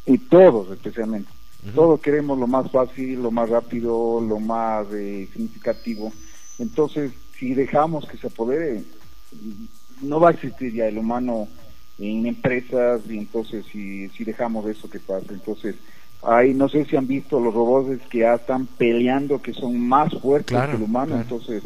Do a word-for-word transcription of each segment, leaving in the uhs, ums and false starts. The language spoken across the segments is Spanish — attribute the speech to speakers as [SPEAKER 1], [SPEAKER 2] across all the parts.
[SPEAKER 1] Y todos especialmente. Uh-huh. Todos queremos lo más fácil, lo más rápido, lo más eh, significativo. Entonces, si dejamos que se apodere, no va a existir ya el humano en empresas, y entonces si, si dejamos eso que pase, entonces hay, no sé si han visto los robots que ya están peleando, que son más fuertes claro, que el humano, claro. Entonces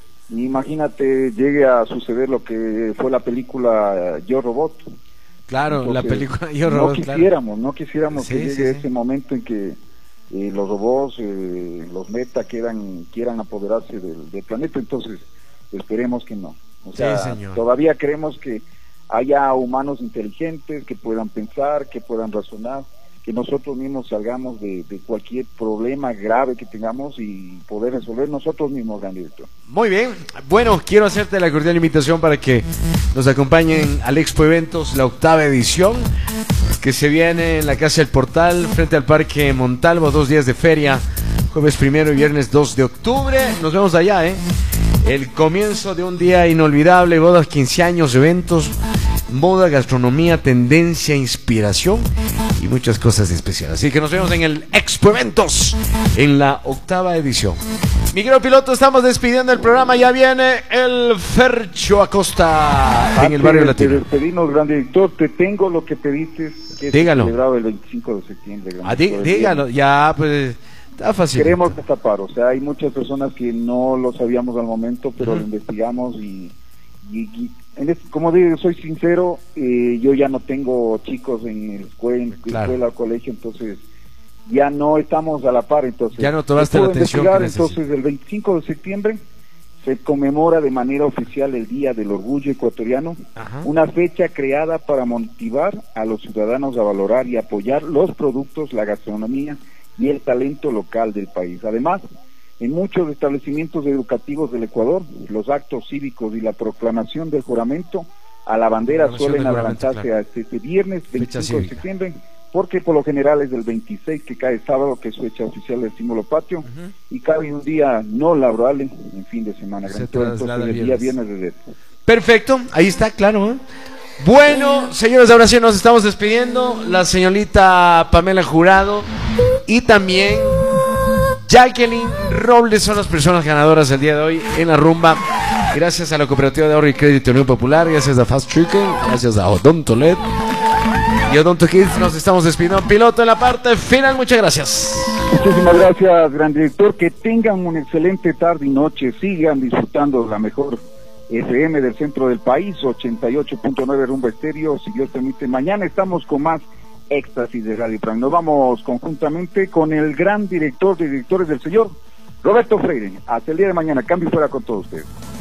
[SPEAKER 1] imagínate llegue a suceder lo que fue la película Yo Robot.
[SPEAKER 2] Claro, entonces, la película Yo
[SPEAKER 1] no
[SPEAKER 2] Robot.
[SPEAKER 1] Quisiéramos,
[SPEAKER 2] claro.
[SPEAKER 1] no quisiéramos sí, que llegue sí, ese sí. momento en que eh, los robots, eh, los meta quieran, quieran apoderarse del, del planeta, entonces esperemos que no. O sea, sí, todavía creemos que haya humanos inteligentes que puedan pensar, que puedan razonar, que nosotros mismos salgamos de, de cualquier problema grave que tengamos y poder resolver nosotros mismos, gran director.
[SPEAKER 2] Muy bien, bueno, quiero hacerte la cordial invitación para que nos acompañen al Expo Eventos, la octava edición, que se viene en la Casa del Portal, frente al Parque Montalvo, dos días de feria, jueves primero y viernes dos de octubre, nos vemos allá, ¿eh? El comienzo de un día inolvidable, bodas, quince años, eventos, moda, gastronomía, tendencia, inspiración y muchas cosas especiales. Así que nos vemos en el Expo Eventos, en la octava edición. Mi querido piloto, estamos despidiendo el programa. Ya viene el Fercho Acosta en
[SPEAKER 1] Antes
[SPEAKER 2] el barrio latino.
[SPEAKER 1] De despedirnos, gran director, te tengo lo que pediste, que es celebrado el veinticinco de septiembre.
[SPEAKER 2] Ah, dí, dígalo, ya, pues... Está fácil.
[SPEAKER 1] Queremos destapar, o sea, hay muchas personas que no lo sabíamos al momento, pero uh-huh. lo investigamos y, y, y en este, como digo, soy sincero, eh, yo ya no tengo chicos en la escuela, en claro. escuela o colegio, entonces ya no estamos a la par, entonces
[SPEAKER 2] ya no tomaste la atención que
[SPEAKER 1] entonces el veinticinco de septiembre se conmemora de manera oficial el Día del Orgullo Ecuatoriano, uh-huh. una fecha creada para motivar a los ciudadanos a valorar y apoyar los productos, la gastronomía y el talento local del país. Además, en muchos establecimientos educativos del Ecuador, los actos cívicos y la proclamación del juramento a la bandera la suelen adelantarse claro. hasta este viernes veinticinco de septiembre, porque por lo general es el veintiséis que cae sábado, que es fecha oficial del símbolo patrio, uh-huh. y cabe un día no laborable en fin de semana. Se entonces el día viernes de eso.
[SPEAKER 2] Perfecto, ahí está, claro, ¿eh? Bueno, señores, ahora sí nos estamos despidiendo. La señorita Pamela Jurado y también Jacqueline Robles son las personas ganadoras del día de hoy en la rumba. Gracias a la Cooperativa de Ahorro y Crédito Unión Popular, gracias a Fast Chicken, gracias a Odonto L E D y Odonto Kids. Nos estamos despidiendo. Piloto en la parte final, muchas gracias.
[SPEAKER 1] Muchísimas gracias, gran director. Que tengan una excelente tarde y noche. Sigan disfrutando de la mejor F M del centro del país, ochenta y ocho punto nueve Rumba Estéreo, si Dios permite. Mañana estamos con más éxtasis de Radio Prime. Nos vamos conjuntamente con el gran director de directores del señor Roberto Freire. Hasta el día de mañana. Cambio fuera con todos ustedes.